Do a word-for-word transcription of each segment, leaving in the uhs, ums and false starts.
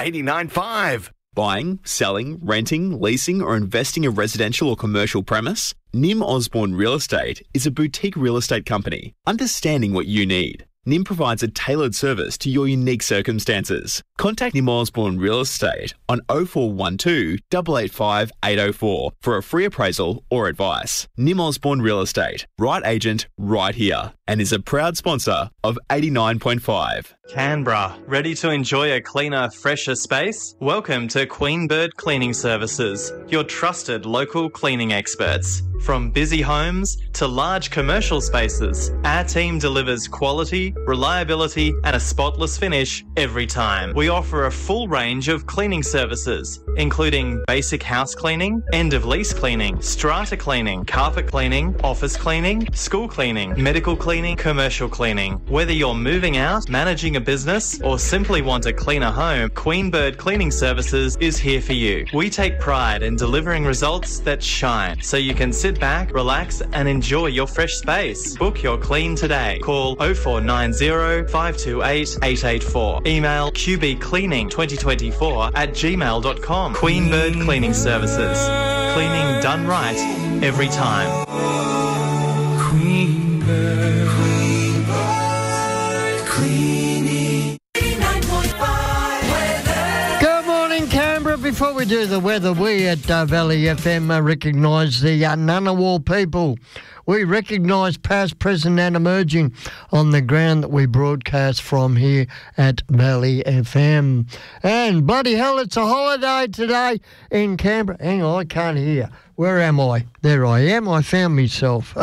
eighty-nine point five. Buying, selling, renting, leasing or investing a residential or commercial premise? Nim Osborne Real Estate is a boutique real estate company, understanding what you need. Nim provides a tailored service to your unique circumstances. Contact Nim Osborne Real Estate on oh four one two, eight eight five, eight oh four for a free appraisal or advice. Nim Osborne Real Estate, right agent, right here, and is a proud sponsor of eighty-nine point five. Canberra, ready to enjoy a cleaner, fresher space? Welcome to Queen Bird Cleaning Services, your trusted local cleaning experts. From busy homes to large commercial spaces, our team delivers quality, reliability and a spotless finish every time. We offer a full range of cleaning services, including basic house cleaning, end of lease cleaning, strata cleaning, carpet cleaning, office cleaning, school cleaning, medical cleaning, commercial cleaning. Whether you're moving out, managing a business or simply want a cleaner home, Queen Bird Cleaning Services is here for you. We take pride in delivering results that shine so you can sit back, relax and enjoy your fresh space. Book your clean today. Call oh four nine oh, five two eight, eight eight four. Email q b cleaning twenty twenty-four at gmail dot com. Queen Bird Cleaning Services. Cleaning done right every time. Queen Bird, Queen Bird Cleaning. eighty-nine point five weather. Good morning, Canberra. Before we do the weather, we at uh, Valley F M uh, recognise the uh, Ngunnawal people. We recognise past, present and emerging on the ground that we broadcast from here at Valley F M. And bloody hell, it's a holiday today in Canberra. Hang on, I can't hear. Where am I? There I am. I found myself.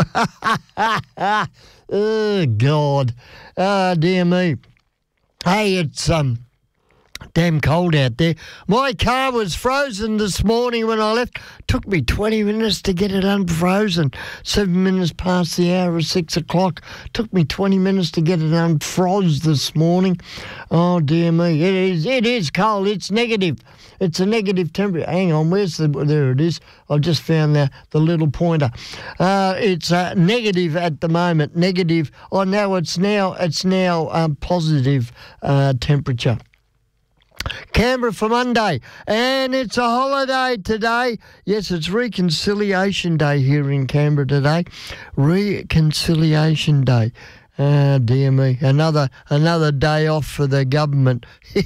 Oh, God. Oh, dear me. Hey, it's... um. damn cold out there. My car was frozen this morning when I left. Took me twenty minutes to get it unfrozen. Seven minutes past the hour of six o'clock. Took me twenty minutes to get it unfroze this morning. Oh, dear me. It is, it is cold. It's negative. It's a negative temperature. Hang on, where's the... There it is. I've just found the, the little pointer. Uh, it's uh, negative at the moment. Negative. Oh, no, it's now, it's now um, positive uh, temperature. Canberra for Monday, and it's a holiday today. Yes, it's Reconciliation Day here in Canberra today. Reconciliation Day. Ah, dear me, another another day off for the government.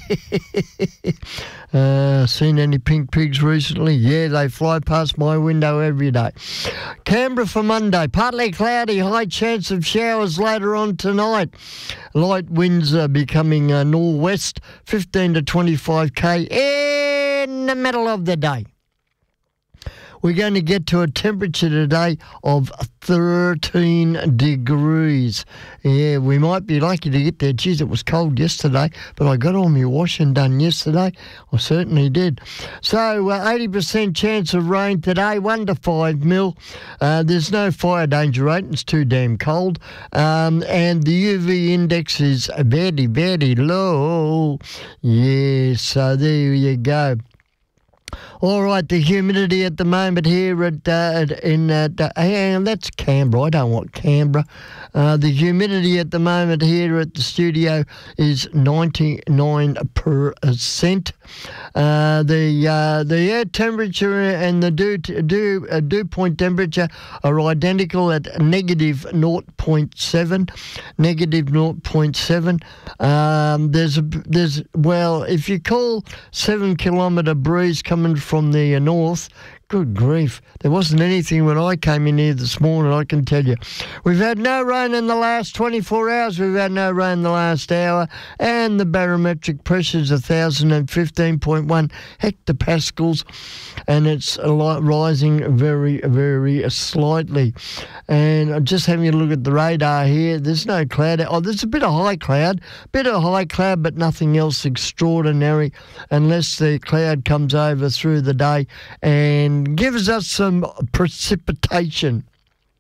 uh, seen any pink pigs recently? Yeah, they fly past my window every day. Canberra for Monday, partly cloudy, high chance of showers later on tonight. Light winds are becoming uh, northwest, fifteen to twenty-five k in the middle of the day. We're going to get to a temperature today of thirteen degrees. Yeah, we might be lucky to get there. Geez, it was cold yesterday, but I got all my washing done yesterday. I certainly did. So, uh, eighty percent chance of rain today, one to five mil. Uh, there's no fire danger rate. It's too damn cold. Um, and the U V index is very, very low. Yeah, so there you go. All right, the humidity at the moment here at uh, in uh, hang on, that's Canberra. I don't want Canberra. Uh, the humidity at the moment here at the studio is ninety-nine percent. Uh, the uh, the air temperature and the dew dew uh, dew point temperature are identical at negative zero point seven. Negative zero point seven. Um, there's a there's well, if you call seven kilometre breeze coming from the uh, north. Good grief. There wasn't anything when I came in here this morning, I can tell you. We've had no rain in the last twenty-four hours. We've had no rain in the last hour. And the barometric pressure is one thousand fifteen point one hectopascals. And it's a lot rising very, very slightly. And I'm just having a look at the radar here. There's no cloud. Oh, there's a bit of high cloud. Bit of high cloud, but nothing else extraordinary unless the cloud comes over through the day and gives us some precipitation.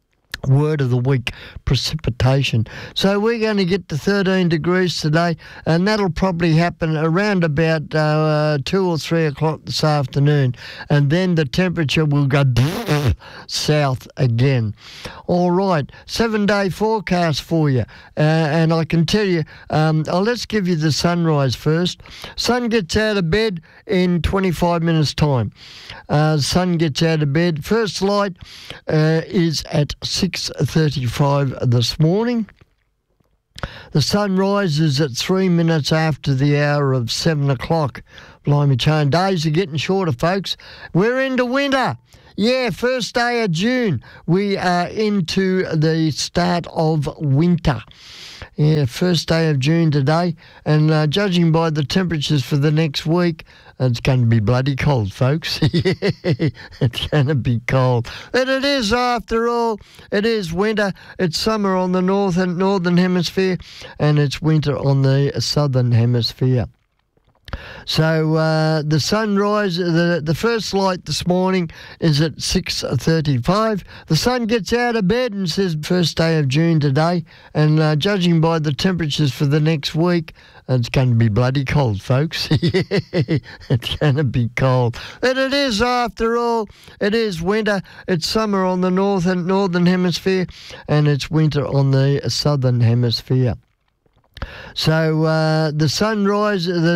Word of the week, precipitation. So we're going to get to thirteen degrees today, and that'll probably happen around about uh, two or three o'clock this afternoon, and then the temperature will go south again. All right, seven-day forecast for you, uh, and I can tell you, um, oh, let's give you the sunrise first. Sun gets out of bed in twenty-five minutes' time. Uh, sun gets out of bed. First light uh, is at six thirty-five this morning. The sun rises at three minutes after the hour of seven o'clock. Blimey chain, days are getting shorter, folks. We're into winter. Yeah, first day of June. We are into the start of winter. Yeah, first day of June today, and uh, judging by the temperatures for the next week, it's going to be bloody cold, folks. Yeah, it's going to be cold. And it is, after all, it is winter. It's summer on the north and northern hemisphere, and it's winter on the southern hemisphere. So uh, the sunrise, the, the first light this morning is at six thirty-five. The sun gets out of bed and says first day of June today, and uh, judging by the temperatures for the next week, it's going to be bloody cold, folks. Yeah, it's going to be cold. And it is, after all, it is winter. It's summer on the north and northern hemisphere, and it's winter on the southern hemisphere. So uh, the sunrise, the